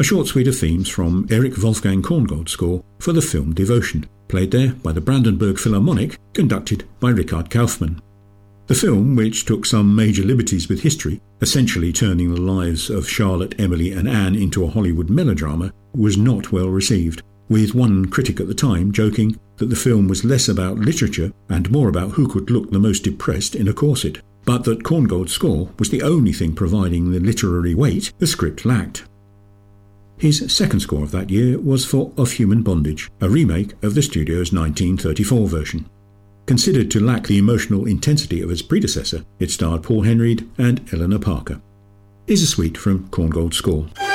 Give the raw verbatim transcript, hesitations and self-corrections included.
a short suite of themes from Erich Wolfgang Korngold's score for the film Devotion, played there by the Brandenburg Philharmonic, conducted by Richard Kaufmann. The film, which took some major liberties with history, essentially turning the lives of Charlotte, Emily and Anne into a Hollywood melodrama, was not well received, with one critic at the time joking that the film was less about literature and more about who could look the most depressed in a corset, but that Korngold's score was the only thing providing the literary weight the script lacked. His second score of that year was for Of Human Bondage, a remake of the studio's nineteen thirty-four version. Considered to lack the emotional intensity of its predecessor, it starred Paul Henreid and Eleanor Parker. Here's a suite from Korngold's score.